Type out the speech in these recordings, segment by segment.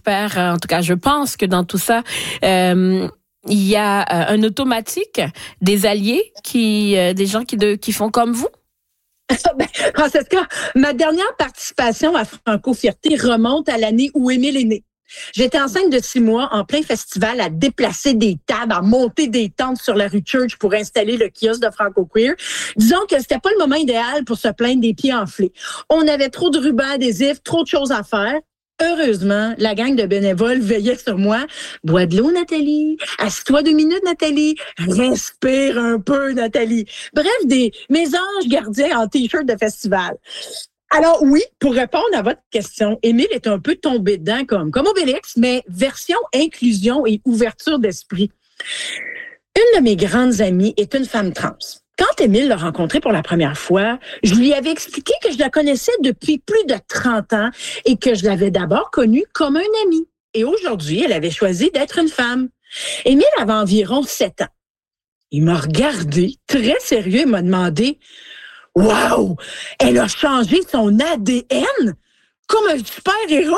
j'espère, en tout cas, je pense que dans tout ça, il y a un automatique des alliés des gens qui font comme vous? Francesca, ma dernière participation à Franco-Fierté remonte à l'année où Émile est né. J'étais enceinte de 6 mois, en plein festival, à déplacer des tables, à monter des tentes sur la rue Church pour installer le kiosque de Franco Queer. Disons que c'était pas le moment idéal pour se plaindre des pieds enflés. On avait trop de rubans adhésifs, trop de choses à faire. Heureusement, la gang de bénévoles veillait sur moi. Bois de l'eau, Nathalie. Assis-toi 2 minutes, Nathalie. Respire un peu, Nathalie. Bref, mes anges gardiens en T-shirt de festival. Alors oui, pour répondre à votre question, Émile est un peu tombé dedans comme Obélix, mais version inclusion et ouverture d'esprit. Une de mes grandes amies est une femme trans. Quand Émile l'a rencontrée pour la première fois, je lui avais expliqué que je la connaissais depuis plus de 30 ans et que je l'avais d'abord connue comme un ami. Et aujourd'hui, elle avait choisi d'être une femme. Émile avait environ 7 ans. Il m'a regardé, très sérieux, et m'a demandé: wow! Elle a changé son ADN comme un super-héros?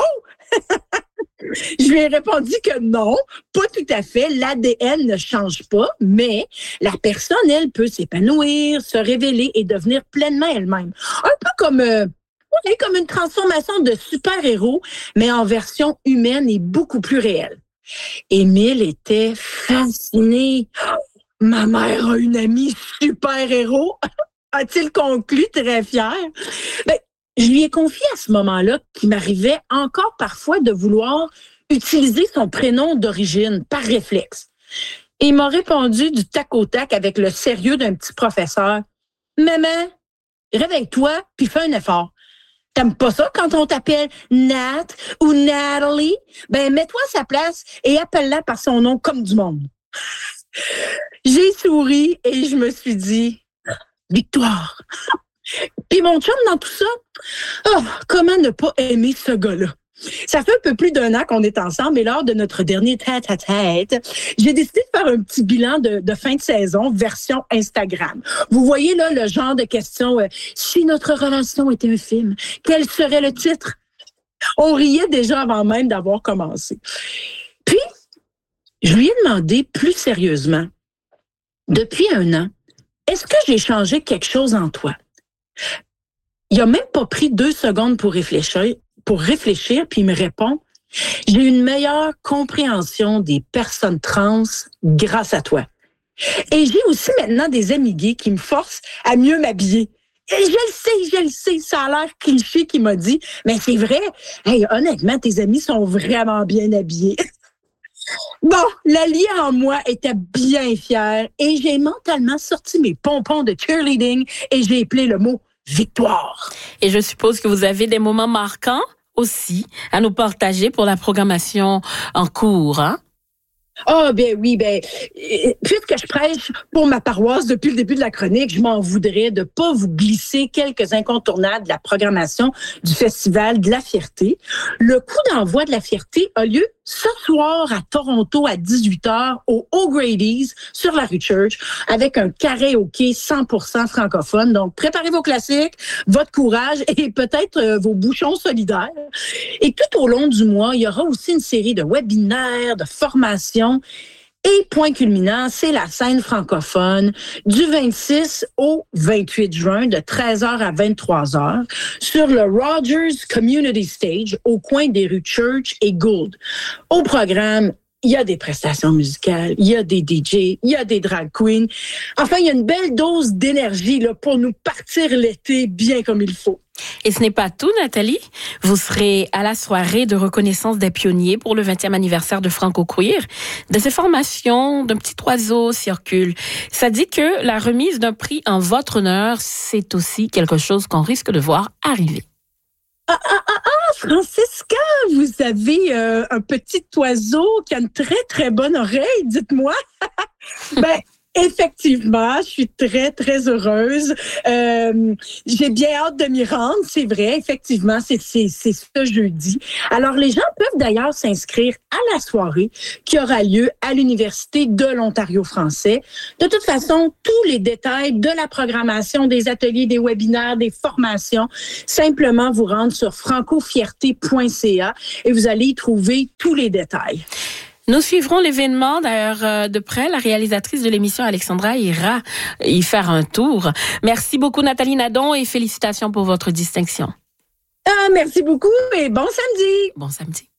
Je lui ai répondu que non, pas tout à fait. L'ADN ne change pas, mais la personne, elle, peut s'épanouir, se révéler et devenir pleinement elle-même. Un peu comme une transformation de super-héros, mais en version humaine et beaucoup plus réelle. Émile était fasciné. Ma mère a une amie super-héros, a-t-il conclu très fier. Je lui ai confié à ce moment-là qu'il m'arrivait encore parfois de vouloir utiliser son prénom d'origine par réflexe. Et il m'a répondu du tac au tac avec le sérieux d'un petit professeur: maman, réveille-toi puis fais un effort. T'aimes pas ça quand on t'appelle Nat ou Natalie? Mets-toi à sa place et appelle-la par son nom comme du monde. J'ai souri et je me suis dit: victoire! Puis mon chum dans tout ça, comment ne pas aimer ce gars-là? Ça fait un peu plus d'1 an qu'on est ensemble et lors de notre dernier tête-à-tête, j'ai décidé de faire un petit bilan de fin de saison version Instagram. Vous voyez là le genre de questions, si notre relation était un film, quel serait le titre? On riait déjà avant même d'avoir commencé. Puis, je lui ai demandé plus sérieusement: depuis 1 an, est-ce que j'ai changé quelque chose en toi? Il a même pas pris 2 secondes pour réfléchir, puis il me répond: j'ai une meilleure compréhension des personnes trans grâce à toi. Et j'ai aussi maintenant des amis gays qui me forcent à mieux m'habiller. Et je le sais, ça a l'air cliché qu'il m'a dit, mais c'est vrai. Hey, honnêtement, tes amis sont vraiment bien habillés. Bon, l'allié en moi était bien fière et j'ai mentalement sorti mes pompons de cheerleading et j'ai appelé le mot victoire. Et je suppose que vous avez des moments marquants aussi à nous partager pour la programmation en cours, hein? Oui, puisque je prêche pour ma paroisse depuis le début de la chronique, je m'en voudrais de pas vous glisser quelques incontournables de la programmation du Festival de la Fierté. Le coup d'envoi de la Fierté a lieu ce soir à Toronto à 18h au O'Grady's sur la rue Church avec un karaoké 100% francophone. Donc, préparez vos classiques, votre courage et peut-être vos bouchons solidaires. Et tout au long du mois, il y aura aussi une série de webinaires, de formations. Et point culminant, c'est la scène francophone du 26 au 28 juin de 13h à 23h sur le Rogers Community Stage au coin des rues Church et Gould. Au programme, il y a des prestations musicales, il y a des DJ, il y a des drag queens. Enfin, il y a une belle dose d'énergie là, pour nous partir l'été bien comme il faut. Et ce n'est pas tout, Nathalie. Vous serez à la soirée de reconnaissance des pionniers pour le 20e anniversaire de Franco Queer. De ces formations, d'un petit oiseau circule. Ça dit que la remise d'un prix en votre honneur, c'est aussi quelque chose qu'on risque de voir arriver. Francisca, vous avez un petit oiseau qui a une très, très bonne oreille, dites-moi. Effectivement, je suis très, très heureuse. J'ai bien hâte de m'y rendre, c'est vrai. Effectivement, c'est ce jeudi. Alors, les gens peuvent d'ailleurs s'inscrire à la soirée qui aura lieu à l'Université de l'Ontario français. De toute façon, tous les détails de la programmation, des ateliers, des webinaires, des formations, simplement vous rendre sur francofierté.ca et vous allez y trouver tous les détails. Nous suivrons l'événement d'ailleurs de près. La réalisatrice de l'émission, Alexandra, ira y faire un tour. Merci beaucoup, Nathalie Nadon, et félicitations pour votre distinction. Merci beaucoup et bon samedi. Bon samedi.